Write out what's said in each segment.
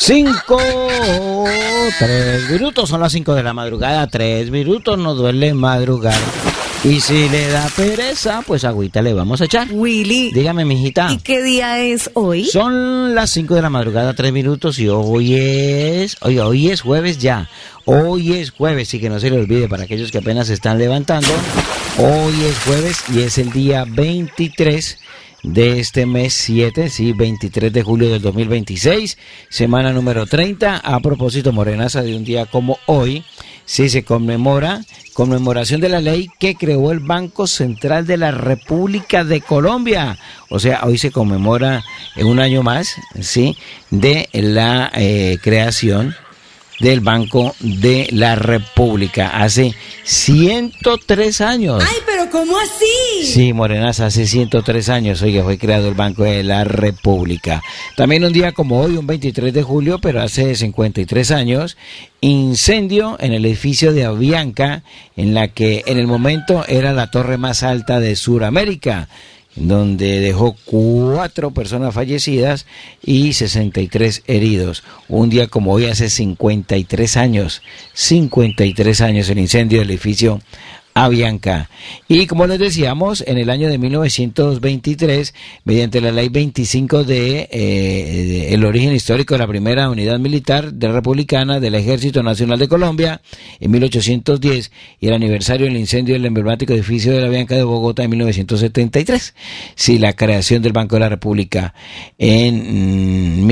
3 minutos, son las 5 de la madrugada, 3 minutos, no duele madrugar. Y si le da pereza, pues agüita le vamos a echar. Willy. Dígame, mijita. ¿Y qué día es hoy? Son las 5 de la madrugada, 3 minutos, y hoy es jueves ya. Hoy es jueves, y que no se le olvide para aquellos que apenas se están levantando. Hoy es jueves y es el día 23 de este mes 7, sí, 23 de julio del 2026, semana número 30. A propósito, morenaza, de un día como hoy, sí se conmemoración de la ley que creó el Banco Central de la República de Colombia. O sea, hoy se conmemora un año más, sí, de la creación del Banco de la República, hace 103 años. ¡Ay, pero cómo así! Sí, morenaza, hace 103 años, oye, fue creado el Banco de la República. También un día como hoy, un 23 de julio, pero hace 53 años, incendio en el edificio de Avianca, en la que en el momento era la torre más alta de Sudamérica, donde dejó 4 personas fallecidas y 63 heridos. Un día como hoy, hace 53 años el incendio del edificio Avianca. Y como les decíamos, en el año de 1923, mediante la ley 25 de el origen histórico de la primera unidad militar republicana del Ejército Nacional de Colombia, en 1810, y el aniversario del incendio del emblemático edificio de la Avianca de Bogotá en 1973. Sí, la creación del Banco de la República en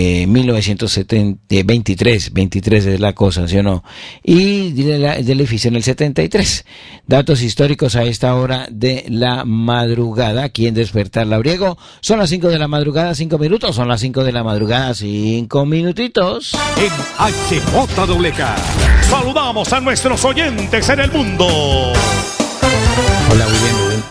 1923 es la cosa, ¿sí o no? Y del edificio en el 73. Datos históricos a esta hora de la madrugada, aquí en Despertar Labriego. Son las 5 de la madrugada, 5 minutos. Son las 5 de la madrugada, 5 minutitos. En HJWK, saludamos a nuestros oyentes en el mundo. Hola, William.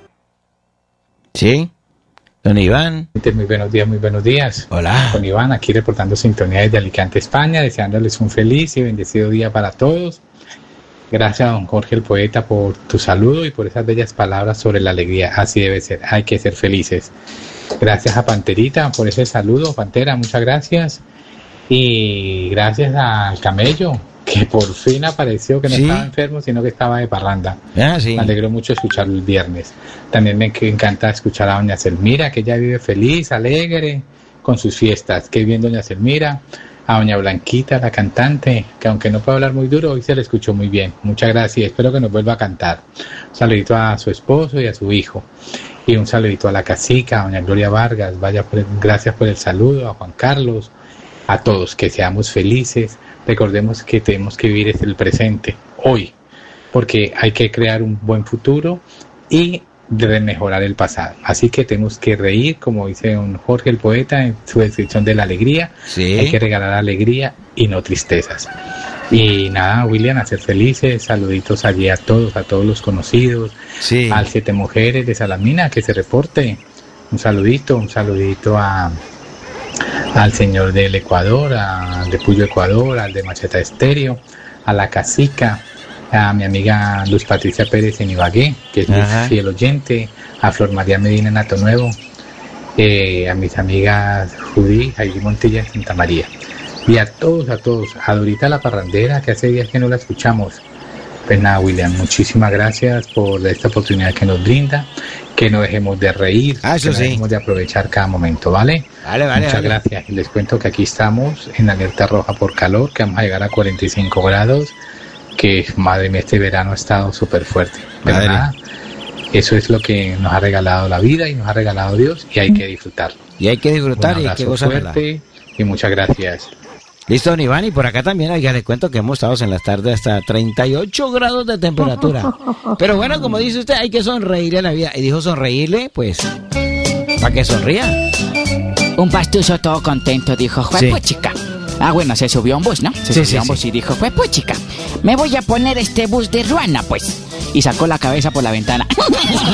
¿Sí? Don Iván. Muy buenos días, muy buenos días. Hola. Con Iván, aquí reportando sintonía desde Alicante, España, deseándoles un feliz y bendecido día para todos. Gracias a don Jorge el poeta por tu saludo y por esas bellas palabras sobre la alegría. Así debe ser, hay que ser felices. Gracias a Panterita por ese saludo. Pantera, muchas gracias. Y gracias al Camello, que por fin apareció, que no estaba enfermo, sino que estaba de parranda. Sí. Me alegró mucho escucharlo el viernes. También me encanta escuchar a doña Selmira, que ella vive feliz, alegre, con sus fiestas. Qué bien, doña Selmira. A doña Blanquita, la cantante, que aunque no puede hablar muy duro, hoy se le escuchó muy bien. Muchas gracias, espero que nos vuelva a cantar. Un saludito a su esposo y a su hijo. Y un saludito a la cacica, a doña Gloria Vargas, gracias por el saludo, a Juan Carlos, a todos, que seamos felices. Recordemos que tenemos que vivir el presente, hoy, porque hay que crear un buen futuro y de mejorar el pasado. Así que tenemos que reír, como dice don Jorge el poeta en su descripción de la alegría. Sí. Hay que regalar alegría y no tristezas. Y nada, William, a ser felices. Saluditos allí a todos los conocidos. Sí. Al 7 Mujeres de Salamina, que se reporte. Un saludito al señor del Ecuador, al de Puyo Ecuador, al de Macheta Estéreo, a la cacica, a mi amiga Luz Patricia Pérez en Ibagué, que es mi fiel oyente, a Flor María Medina en Ato Nuevo, a mis amigas Judy, Jaime Montilla en Santa María, y a todos, a Dorita la Parrandera, que hace días que no la escuchamos. Pues nada, William, muchísimas gracias por esta oportunidad que nos brinda, que no dejemos de reír, que no dejemos de aprovechar cada momento, ¿vale? Muchas gracias, y les cuento que aquí estamos en alerta roja por calor, que vamos a llegar a 45 grados, que madre mía, este verano ha estado súper fuerte. Pero nada, eso es lo que nos ha regalado la vida y nos ha regalado Dios, y hay que disfrutarlo. Y hay que disfrutar y hay que gozar fuerte y muchas gracias. Listo, don Iván, y por acá también, oiga, les cuento que hemos estado en las tardes hasta 38 grados de temperatura. Pero bueno, como dice usted, hay que sonreírle a la vida. Y dijo sonreírle, pues, para que sonría. Un pastuso todo contento dijo, juepuchica. Ah, bueno, se subió a un bus, ¿no? Se subió a un bus y dijo, juepuchica, me voy a poner este bus de ruana, pues. Y sacó la cabeza por la ventana.